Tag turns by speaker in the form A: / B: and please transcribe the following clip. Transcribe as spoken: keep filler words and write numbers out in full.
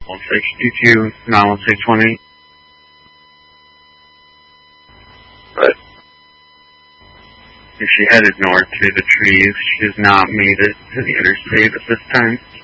A: sixty-two, nine six one eight. But if she headed north through the trees, she has not made it to the interstate at this time.